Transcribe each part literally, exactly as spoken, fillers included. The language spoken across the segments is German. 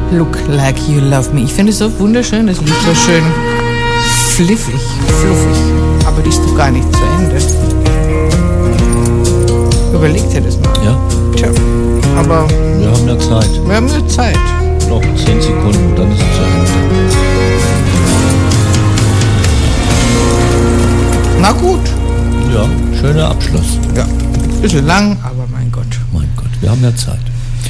Look Like You Love Me. Ich finde es so wunderschön, das Lied so schön fliffig, fluffig. Aber die ist doch gar nicht zu Ende. Überleg dir das mal. Ja. Tja, aber... Wir haben ja Zeit. Wir haben ja Zeit. Noch zehn Sekunden, dann ist es zu Ende. Na gut. Ja, schöner Abschluss. Ja, ein bisschen lang, aber mein Gott. Mein Gott, wir haben ja Zeit.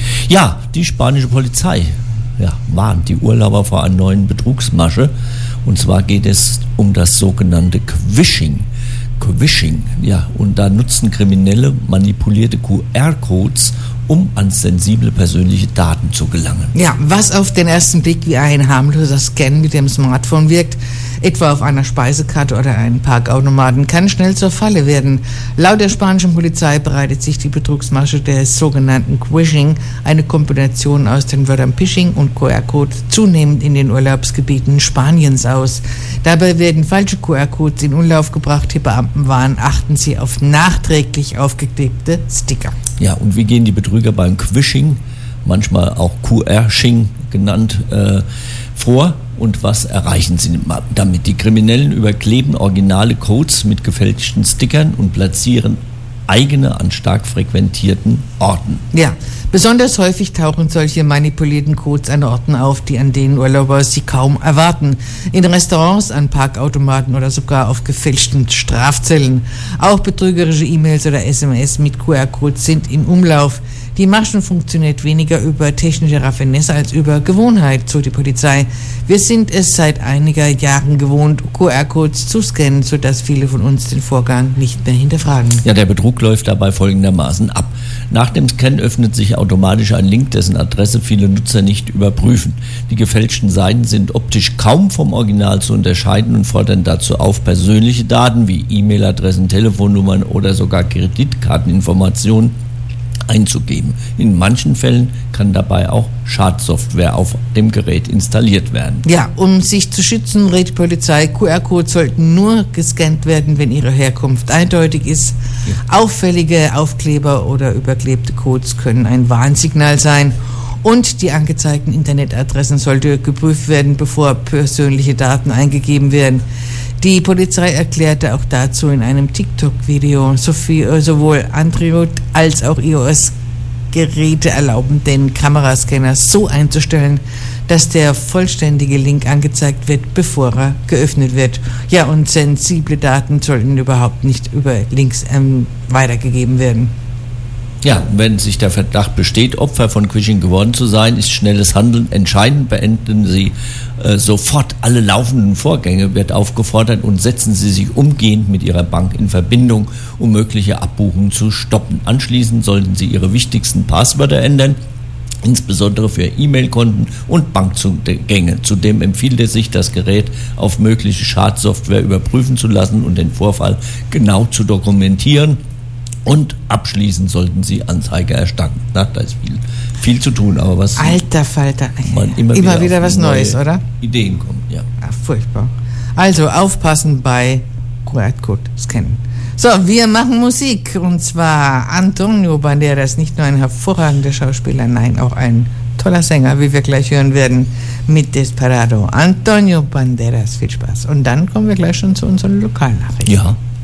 Ja, die spanische Polizei ja, warnt die Urlauber vor einer neuen Betrugsmasche. Und zwar geht es um das sogenannte Quishing. Quishing, ja, und da nutzen Kriminelle manipulierte Q R-Codes, um an sensible persönliche Daten zu gelangen. Ja, was auf den ersten Blick wie ein harmloser Scan mit dem Smartphone wirkt, etwa auf einer Speisekarte oder einem Parkautomaten, kann schnell zur Falle werden. Laut der spanischen Polizei breitet sich die Betrugsmasche des sogenannten Quishing, eine Kombination aus den Wörtern Phishing und Q R-Code, zunehmend in den Urlaubsgebieten Spaniens aus. Dabei werden falsche Q R-Codes in Umlauf gebracht. Die Beamten warnen, achten Sie auf nachträglich aufgeklebte Sticker. Ja, und wie gehen die Betrüger beim Quishing, manchmal auch Q R-Shing genannt, äh, vor? Und was erreichen sie damit? Die Kriminellen überkleben originale Codes mit gefälschten Stickern und platzieren eigene an stark frequentierten Orten. Ja, besonders häufig tauchen solche manipulierten Codes an Orten auf, die an denen Urlauber sie kaum erwarten. In Restaurants, an Parkautomaten oder sogar auf gefälschten Strafzellen. Auch betrügerische E-Mails oder S M S mit Q R-Codes sind im Umlauf. Die Masche funktioniert weniger über technische Raffinesse als über Gewohnheit, so die Polizei. Wir sind es seit einiger Jahren gewohnt, Q R-Codes zu scannen, sodass viele von uns den Vorgang nicht mehr hinterfragen. Ja, der Betrug läuft dabei folgendermaßen ab. Nach dem Scan öffnet sich automatisch ein Link, dessen Adresse viele Nutzer nicht überprüfen. Die gefälschten Seiten sind optisch kaum vom Original zu unterscheiden und fordern dazu auf, persönliche Daten wie E-Mail-Adressen, Telefonnummern oder sogar Kreditkarteninformationen einzugeben. In manchen Fällen kann dabei auch Schadsoftware auf dem Gerät installiert werden. Ja, um sich zu schützen, rät die Polizei, Q R-Codes sollten nur gescannt werden, wenn ihre Herkunft eindeutig ist. Ja. Auffällige Aufkleber oder überklebte Codes können ein Warnsignal sein. Und die angezeigten Internetadressen sollte geprüft werden, bevor persönliche Daten eingegeben werden. Die Polizei erklärte auch dazu in einem TikTok-Video, sowohl Android als auch iOS-Geräte erlauben den Kamerascanner so einzustellen, dass der vollständige Link angezeigt wird, bevor er geöffnet wird. Ja, und sensible Daten sollten überhaupt nicht über Links ähm, weitergegeben werden. Ja, wenn sich der Verdacht besteht, Opfer von Quishing geworden zu sein, ist schnelles Handeln entscheidend. Beenden Sie äh, sofort alle laufenden Vorgänge, wird aufgefordert, und setzen Sie sich umgehend mit Ihrer Bank in Verbindung, um mögliche Abbuchungen zu stoppen. Anschließend sollten Sie Ihre wichtigsten Passwörter ändern, insbesondere für E-Mail-Konten und Bankzugänge. Zudem empfiehlt es sich, das Gerät auf mögliche Schadsoftware überprüfen zu lassen und den Vorfall genau zu dokumentieren. Und abschließend sollten Sie Anzeige erstatten. Na, da ist viel, viel zu tun, aber was... Alter Falter, man immer, immer wieder, wieder was Neues, oder? Ideen kommen, ja. Ach, furchtbar. Also aufpassen bei Q R-Code scannen. So, wir machen Musik, und zwar Antonio Banderas, nicht nur ein hervorragender Schauspieler, nein, auch ein toller Sänger, wie wir gleich hören werden, mit Desperado. Antonio Banderas, viel Spaß. Und dann kommen wir gleich schon zu unseren Lokalnachrichten. Ja,